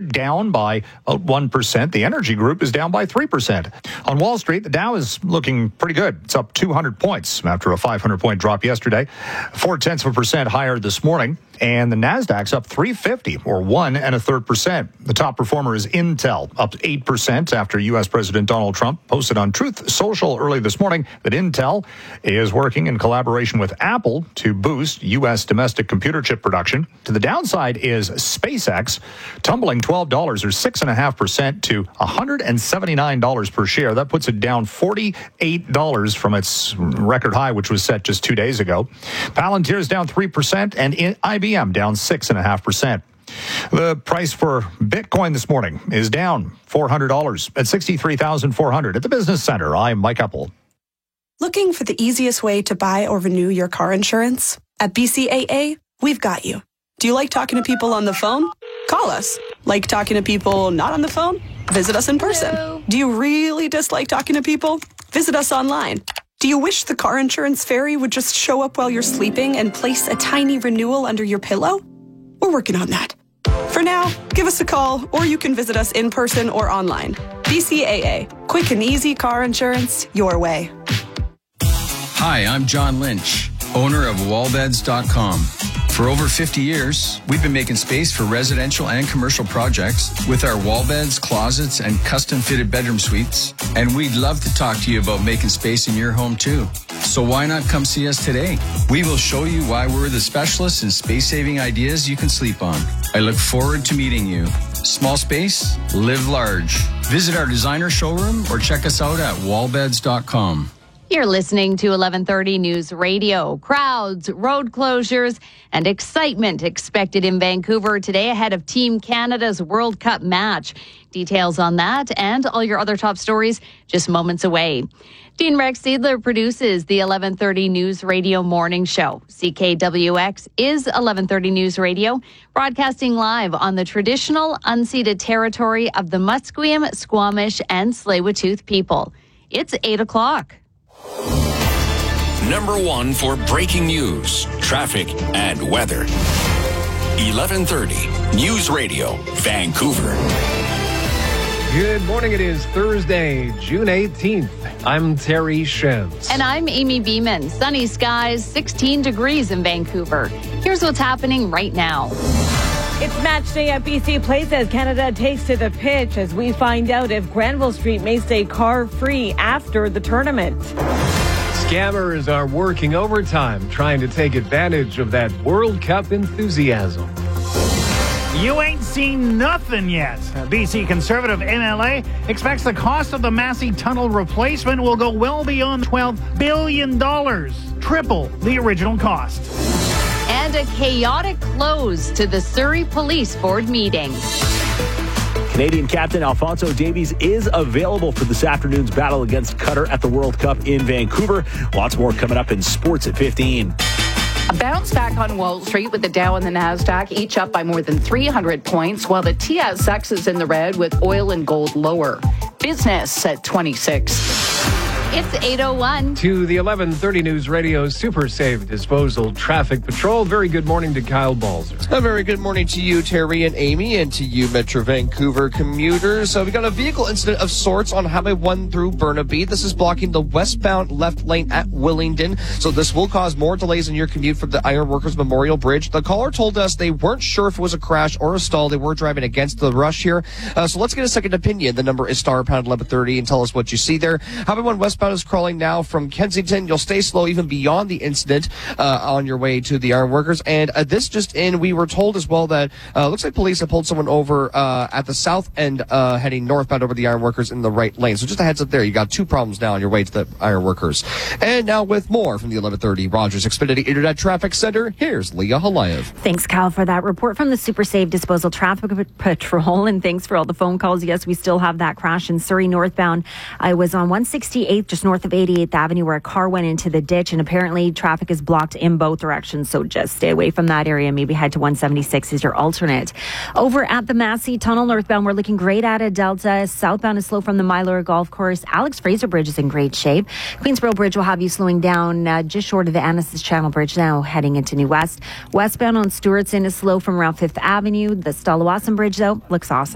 down by 1%. The energy group is down by 3%. On Wall Street, the Dow is looking pretty good. It's up 200 points after a 500-point drop yesterday. 0.4% higher this morning. And the Nasdaq's up 350, or 1.33%. The top performer is Intel, up 8% after U.S. President Donald Trump posted on Truth Social early this morning that Intel is working in collaboration with Apple to boost U.S. domestic computer chip production. To the downside is SpaceX, tumbling $12 or 6.5% to $179 per share. That puts it down $48 from its record high, which was set just 2 days ago. Palantir's down 3%, and IBM down 6.5%. The price for Bitcoin this morning is down $400 at $63,400 at the Business Center. I'm Mike Uppel. Looking for the easiest way to buy or renew your car insurance? At BCAA, we've got you. Do you like talking to people on the phone? Call us. Like talking to people not on the phone? Visit us in person. Hello. Do you really dislike talking to people? Visit us online. Do you wish the car insurance fairy would just show up while you're sleeping and place a tiny renewal under your pillow? We're working on that. For now, give us a call, or you can visit us in person or online. BCAA. Quick and easy car insurance your way. Hi, I'm John Lynch, owner of wallbeds.com. For over 50 years, we've been making space for residential and commercial projects with our wall beds, closets, and custom-fitted bedroom suites. And we'd love to talk to you about making space in your home, too. So why not come see us today? We will show you why we're the specialists in space-saving ideas you can sleep on. I look forward to meeting you. Small space, live large. Visit our designer showroom or check us out at wallbeds.com. You're listening to 1130 News Radio. Crowds, road closures, and excitement expected in Vancouver today ahead of Team Canada's World Cup match. Details on that and all your other top stories just moments away. Dean Rex Seidler produces the 1130 News Radio Morning Show. CKWX is 1130 News Radio, broadcasting live on the traditional unceded territory of the Musqueam, Squamish, and Tsleil-Waututh people. It's 8 o'clock. Number one for breaking news, traffic, and weather. 1130 News Radio, Vancouver. Good morning. It is Thursday, June 18th. I'm Terry Shins. And I'm Amy Beeman. Sunny skies, 16 degrees in Vancouver. Here's what's happening right now. It's match day at BC Place as Canada takes to the pitch as we find out if Granville Street may stay car-free after the tournament. Scammers are working overtime trying to take advantage of that World Cup enthusiasm. You ain't seen nothing yet. BC Conservative MLA expects the cost of the Massey Tunnel replacement will go well beyond $12 billion, triple the original cost. And a chaotic close to the Surrey Police Board meeting. Canadian captain Alphonso Davies is available for this afternoon's battle against Qatar at the World Cup in Vancouver. Lots more coming up in sports at 15. A bounce back on Wall Street with the Dow and the Nasdaq each up by more than 300 points, while the TSX is in the red with oil and gold lower. Business at 26. It's 8:01. To the 1130 News Radio Super Safe Disposal Traffic Patrol. Very good morning to Kyle Balzer. A very good morning to you, Terry and Amy, and to you, Metro Vancouver commuters. We got a vehicle incident of sorts on Highway 1 through Burnaby. This is blocking the westbound left lane at Willingdon, so this will cause more delays in your commute from the Ironworkers Memorial Bridge. The caller told us they weren't sure if it was a crash or a stall. They were driving against the rush here. So let's get a second opinion. The number is *pound 1130 and tell us what you see there. Highway 1 westbound is crawling now from Kensington. You'll stay slow even beyond the incident on your way to the Ironworkers. And this just in, we were told as well that looks like police have pulled someone over at the south end heading northbound over the Ironworkers in the right lane. So just a heads up there. You got two problems now on your way to the Ironworkers. And now with more from the 1130 Rogers Xfinity Internet Traffic Center, here's Leah Halayev. Thanks, Kyle, for that report from the Super Safe Disposal Traffic Patrol. And thanks for all the phone calls. Yes, we still have that crash in Surrey northbound. I was on 168th, just north of 88th Avenue, where a car went into the ditch, and apparently traffic is blocked in both directions. So just stay away from that area. Maybe head to 176 is your alternate. Over at the Massey Tunnel northbound, we're looking great at a Delta. Southbound is slow from the Mylor Golf Course. Alex Fraser Bridge is in great shape. Queensboro Bridge will have you slowing down just short of the Annacis Channel Bridge now, heading into New West. Westbound on Stewartson is slow from around 5th Avenue. The Stalawasan Bridge, though, looks awesome.